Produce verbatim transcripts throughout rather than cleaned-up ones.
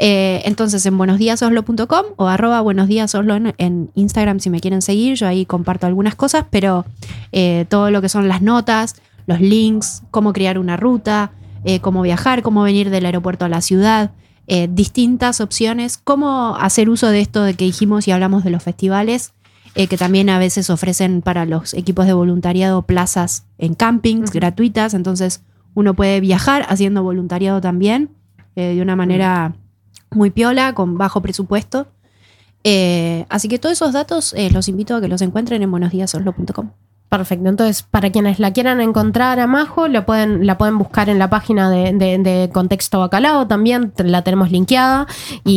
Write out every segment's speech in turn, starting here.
Eh, entonces en buenosdiasoslo punto com o arroba buenosdiasoslo en, en Instagram si me quieren seguir. Yo ahí comparto algunas cosas, pero eh, todo lo que son las notas, los links, cómo crear una ruta, eh, cómo viajar, cómo venir del aeropuerto a la ciudad, eh, distintas opciones, cómo hacer uso de esto de que dijimos y hablamos de los festivales, eh, que también a veces ofrecen para los equipos de voluntariado plazas en campings uh-huh. gratuitas, entonces uno puede viajar haciendo voluntariado también, eh, de una manera muy piola, con bajo presupuesto. Eh, así que todos esos datos eh, los invito a que los encuentren en buenosdiasoslo punto com. Perfecto, entonces para quienes la quieran encontrar a Majo, la pueden, la pueden buscar en la página de, de, de Contexto Bacalao, también la tenemos linkeada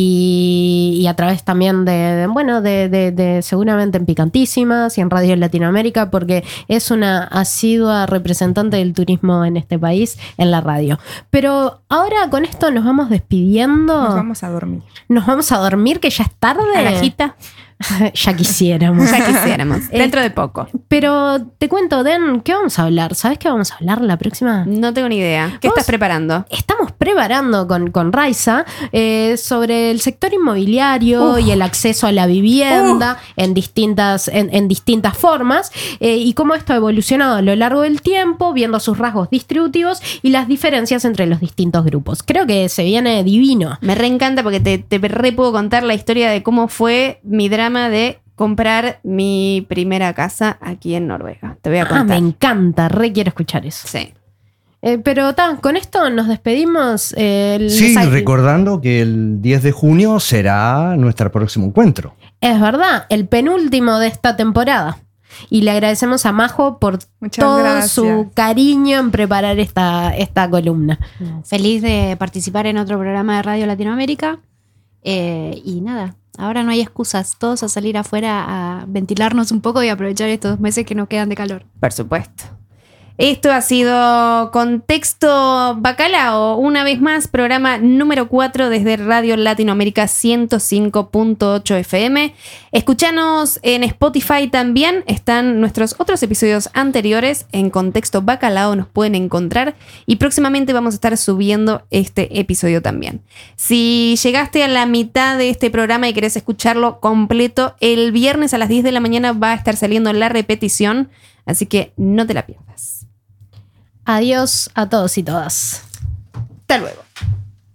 y, y a través también de, de bueno, de, de, de seguramente en Picantísimas y en Radio Latinoamérica, porque es una asidua representante del turismo en este país en la radio. Pero ahora con esto nos vamos despidiendo. Nos vamos a dormir. Nos vamos a dormir, que ya es tarde. Carajita. Ya quisiéramos. Ya quisiéramos. Dentro de poco. Pero te cuento, Den, ¿qué vamos a hablar? ¿Sabes qué vamos a hablar la próxima? No tengo ni idea. ¿Qué ¿Vos? estás preparando? Estamos preparando con, con Raiza eh, sobre el sector inmobiliario uh. y el acceso a la vivienda uh. en, distintas, en, en distintas formas eh, y cómo esto ha evolucionado a lo largo del tiempo, viendo sus rasgos distributivos y las diferencias entre los distintos grupos. Creo que se viene divino. Me reencanta porque te, te re puedo contar la historia de cómo fue mi drama de comprar mi primera casa aquí en Noruega. Te voy a contar. Ah, me encanta, re quiero escuchar eso. Sí. Eh, pero ta, con esto nos despedimos. Eh, sí, les... recordando que el diez de junio será nuestro próximo encuentro. Es verdad, el penúltimo de esta temporada. Y le agradecemos a Majo por Muchas todo gracias. su cariño en preparar esta, esta columna. Feliz de participar en otro programa de Radio Latinoamérica. Eh, y nada, ahora no hay excusas. Todos a salir afuera a ventilarnos un poco y aprovechar estos meses que nos quedan de calor. Por supuesto. Esto ha sido Contexto Bacalao, una vez más, programa número cuatro desde Radio Latinoamérica ciento cinco punto ocho F M. Escúchanos en Spotify también, están nuestros otros episodios anteriores, en Contexto Bacalao nos pueden encontrar y próximamente vamos a estar subiendo este episodio también. Si llegaste a la mitad de este programa y querés escucharlo completo, el viernes a las diez de la mañana va a estar saliendo la repetición, así que no te la pierdas. Adiós a todos y todas. Hasta luego.